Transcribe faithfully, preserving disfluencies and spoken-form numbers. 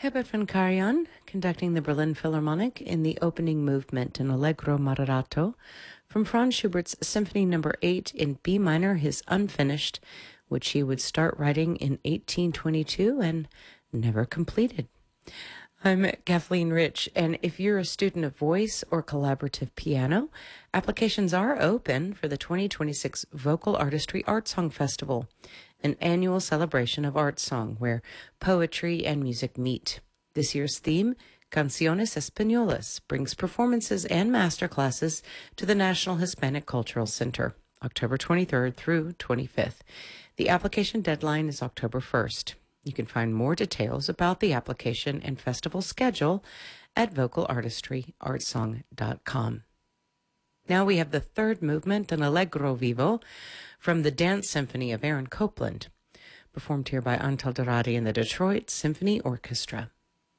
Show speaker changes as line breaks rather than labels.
Herbert von Karajan, conducting the Berlin Philharmonic in the opening movement in Allegro moderato from Franz Schubert's Symphony Number eight in B minor, his unfinished, which he would start writing in eighteen twenty-two and never completed. I'm Kathleen Rich, and if you're a student of voice or collaborative piano, applications are open for the twenty twenty-six Vocal Artistry Art Song Festival, an annual celebration of art song where poetry and music meet. This year's theme, Canciones Españolas, brings performances and masterclasses to the National Hispanic Cultural Center, October twenty-third through twenty-fifth. The application deadline is October first. You can find more details about the application and festival schedule at vocal artistry art song dot com. Now we have the third movement, an Allegro Vivo, from the Dance Symphony of Aaron Copland, performed here by Antal Doradi and the Detroit Symphony Orchestra.